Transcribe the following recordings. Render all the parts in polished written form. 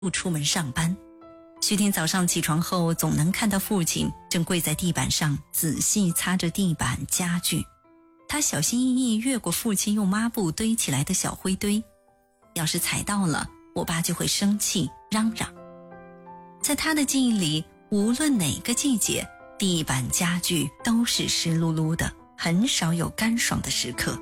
不出门上班。徐婷早上起床后，总能看到父亲正跪在地板上仔细擦着地板家具。他小心翼翼越过父亲用抹布堆起来的小灰堆，要是踩到了，我爸就会生气嚷嚷。在他的记忆里，无论哪个季节，地板家具都是湿漉漉的，很少有干爽的时刻。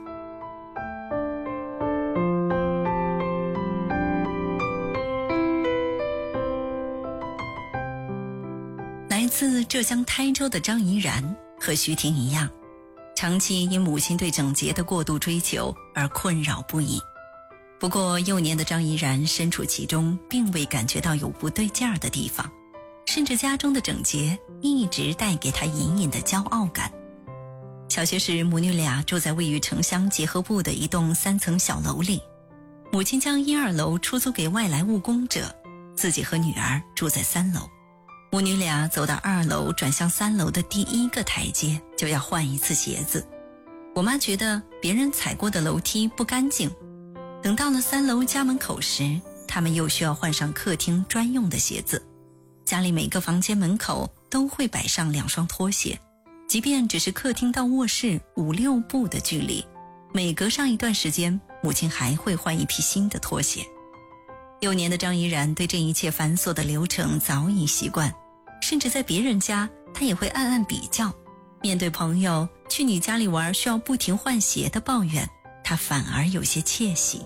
来自浙江台州的张怡然和徐婷一样，长期因母亲对整洁的过度追求而困扰不已。不过幼年的张怡然身处其中，并未感觉到有不对劲儿的地方，甚至家中的整洁一直带给她隐隐的骄傲感。小学时，母女俩住在位于城乡结合部的一栋3层小楼里，母亲将1、2楼出租给外来务工者，自己和女儿住在3楼。母女俩走到2楼转向3楼的第一个台阶，就要换一次鞋子。我妈觉得别人踩过的楼梯不干净，等到了3楼家门口时，他们又需要换上客厅专用的鞋子。家里每个房间门口都会摆上2双拖鞋，即便只是客厅到卧室5、6步的距离，每隔上一段时间，母亲还会换一批新的拖鞋。幼年的张怡然对这一切繁琐的流程早已习惯，甚至在别人家，她也会暗暗比较。面对朋友去你家里玩需要不停换鞋的抱怨，她反而有些窃喜。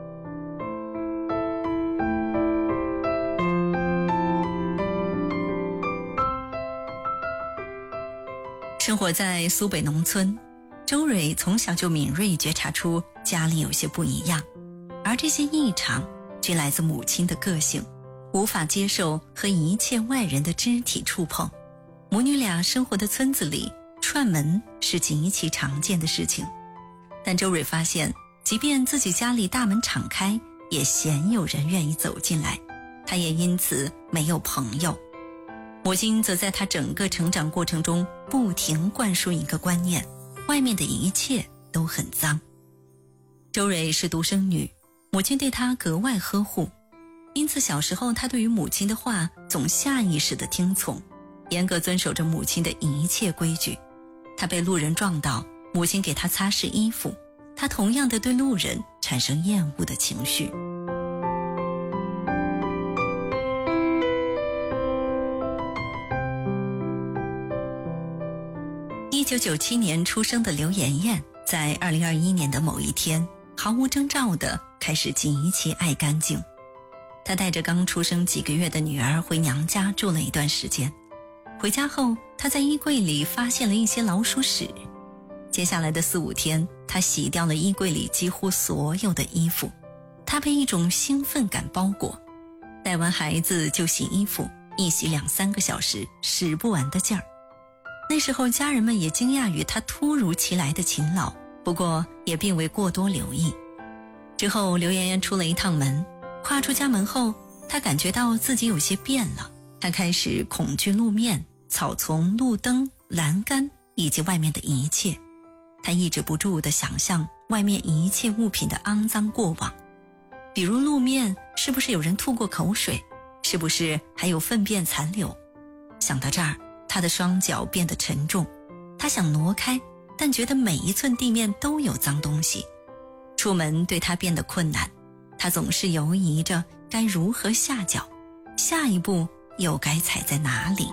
生活在苏北农村，周蕊从小就敏锐觉察出家里有些不一样，而这些异常均来自母亲的个性，无法接受和一切外人的肢体触碰。母女俩生活的村子里，串门是极其常见的事情。但周蕊发现，即便自己家里大门敞开，也鲜有人愿意走进来，她也因此没有朋友。母亲则在她整个成长过程中不停灌输一个观念，外面的一切都很脏。周蕊是独生女，母亲对她格外呵护，因此小时候她对于母亲的话总下意识地听从，严格遵守着母亲的一切规矩。她被路人撞到，母亲给她擦拭衣服，她同样的对路人产生厌恶的情绪。1997年出生的刘妍妍，在2021年的某一天，毫无征兆地开始极其爱干净。她带着刚出生几个月的女儿回娘家住了一段时间。回家后，她在衣柜里发现了一些老鼠屎。接下来的4、5天，她洗掉了衣柜里几乎所有的衣服。她被一种兴奋感包裹，带完孩子就洗衣服，一洗2、3个小时，使不完的劲儿。那时候家人们也惊讶于她突如其来的勤劳，不过也并未过多留意。之后刘妍妍出了一趟门，跨出家门后，她感觉到自己有些变了。她开始恐惧路面、草丛、路灯、栏杆以及外面的一切。她抑制不住地想象外面一切物品的肮脏过往，比如路面是不是有人吐过口水，是不是还有粪便残留。想到这儿，她的双脚变得沉重，她想挪开，但觉得每一寸地面都有脏东西。出门对她变得困难，她总是犹疑着该如何下脚，下一步又该踩在哪里。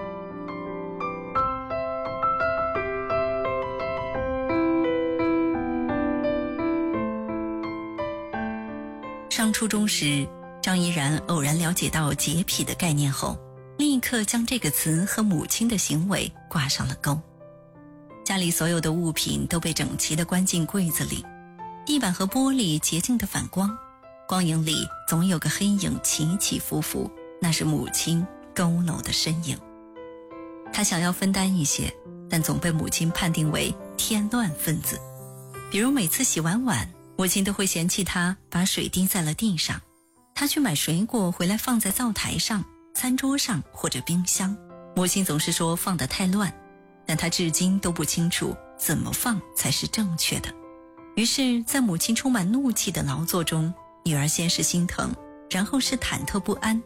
上初中时，张怡然偶然了解到洁癖的概念后，立刻将这个词和母亲的行为挂上了钩。家里所有的物品都被整齐地关进柜子里，地板和玻璃洁净地反光，光影里总有个黑影起起伏伏，那是母亲佝偻的身影。他想要分担一些，但总被母亲判定为添乱分子。比如每次洗完碗，母亲都会嫌弃他把水滴在了地上。他去买水果回来放在灶台上、餐桌上或者冰箱，母亲总是说放得太乱，但他至今都不清楚怎么放才是正确的。于是在母亲充满怒气的劳作中，女儿先是心疼， 然后是忐忑不安，